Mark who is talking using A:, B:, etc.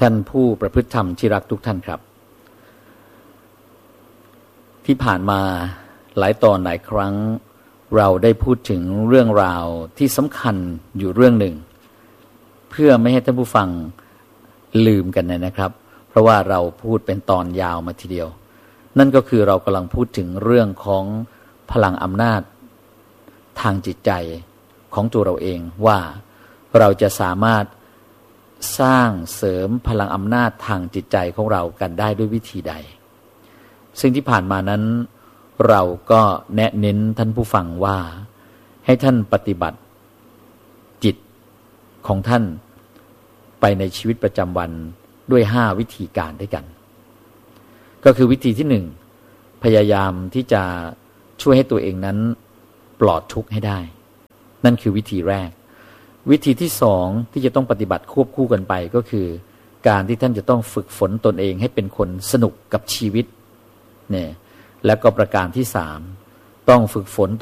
A: ท่านผู้ประพฤติธรรมที่รักทุกท่านครับที่ผ่านมาหลายตอนหลายครั้งเราได้พูดถึงเรื่องราวที่สำคัญอยู่เรื่องหนึ่งเพื่อไม่ให้ท่านผู้ฟังลืมกันนะครับเพราะว่าเราพูดเป็นตอนยาวมาทีเดียวนั่นก็คือเรากำลังพูดถึงเรื่องของพลังอำนาจทางจิตใจของตัวเราเองว่าเราจะสามารถสร้างเสริมพลังอำนาจทางจิตใจของเรากันได้ด้วยวิธีใดซึ่งที่ผ่านมานั้นเราก็แนะเน้นท่านผู้ฟังว่าให้ท่านปฏิบัติจิตของท่านไปในชีวิตประจำวันด้วย5วิธีการด้วยกันก็คือวิธีที่1พยายามที่จะช่วยให้ตัวเองนั้นปลอดทุกข์ให้ได้นั่นคือวิธีแรกวิธีที่2ที่จะต้องปฏิบัติควบคู่กันไปก็คือการที่ท่านจะต้องฝึกฝนตนเองให้เป็นคนสนุกกับชีวิตเนี่ยแล้วก็ประการที่3ต้องฝึกฝน